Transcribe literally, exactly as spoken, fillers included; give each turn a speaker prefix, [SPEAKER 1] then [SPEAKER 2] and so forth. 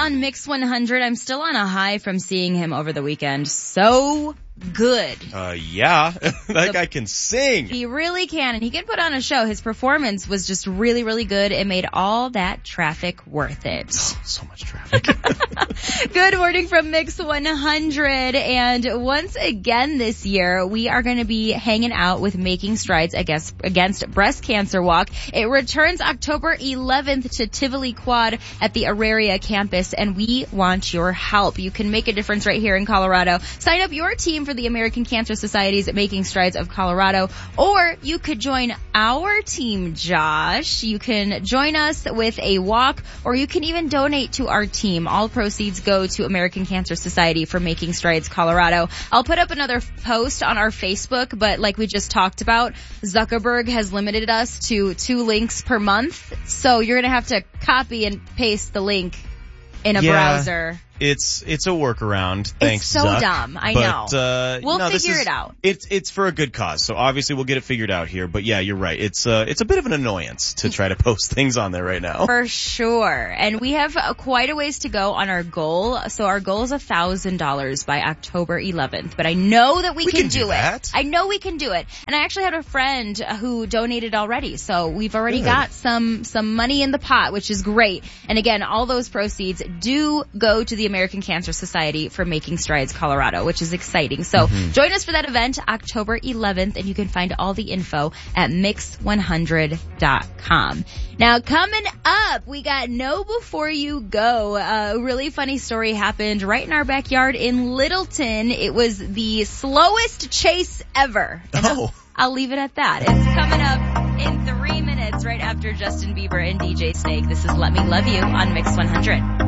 [SPEAKER 1] on Mix one hundred. I'm still on a high from seeing him over the weekend. So good.
[SPEAKER 2] Uh, yeah. That guy can sing.
[SPEAKER 1] He really can, and he can put on a show. His performance was just really, really good. It made all that traffic worth it.
[SPEAKER 2] Oh, so much traffic.
[SPEAKER 1] Good morning from Mix one hundred. And once again this year, we are going to be hanging out with Making Strides Against, Against Breast Cancer Walk. It returns October eleventh to Tivoli Quad at the Auraria campus, and we want your help. You can make a difference right here in Colorado. Sign up your team for the American Cancer Society's Making Strides of Colorado, or you could join our team, Josh. You can join us with a walk, or you can even donate to our team. All proceeds go to American Cancer Society for Making Strides Colorado. I'll put up another post on our Facebook, but like we just talked about, Zuckerberg has limited us to two links per month, so you're going to have to copy and paste the link in a
[SPEAKER 2] yeah.
[SPEAKER 1] browser.
[SPEAKER 2] It's it's a workaround. Thanks,
[SPEAKER 1] It's so
[SPEAKER 2] Zuck.
[SPEAKER 1] dumb. I
[SPEAKER 2] but,
[SPEAKER 1] know.
[SPEAKER 2] Uh,
[SPEAKER 1] we'll
[SPEAKER 2] no,
[SPEAKER 1] figure
[SPEAKER 2] is,
[SPEAKER 1] it out.
[SPEAKER 2] It's it's for a good cause, so obviously we'll get it figured out here. But yeah, you're right. It's uh it's a bit of an annoyance to try to post things on there right now.
[SPEAKER 1] For sure. And we have uh, quite a ways to go on our goal. So our goal is one thousand dollars by October eleventh. But I know that we,
[SPEAKER 2] we
[SPEAKER 1] can,
[SPEAKER 2] can do,
[SPEAKER 1] do it.
[SPEAKER 2] that.
[SPEAKER 1] I know we can do it. And I actually had a friend who donated already. So we've already
[SPEAKER 2] Good.
[SPEAKER 1] got some some money in the pot, which is great. And again, all those proceeds do go to the American Cancer Society for Making Strides Colorado, which is exciting. So
[SPEAKER 2] mm-hmm.
[SPEAKER 1] join us for that event October eleventh, and you can find all the info at mix one hundred dot com. Now coming up, we got Know Before You Go. Uh, a really funny story happened right in our backyard in Littleton. It was the slowest chase ever. And
[SPEAKER 2] Oh.
[SPEAKER 1] I'll, I'll leave it at that. It's coming up in three minutes right after Justin Bieber and D J Snake. This is Let Me Love You on Mix one hundred.